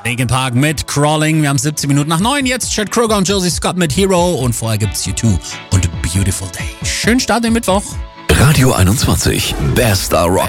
Linkin Park mit Crawling. Wir haben 17 Minuten nach 9. Jetzt Chad Kroeger und Josie Scott mit Hero. Und vorher gibt's U2 und Beautiful Day. Schönen Start in den Mittwoch. Radio 21, bester Rock.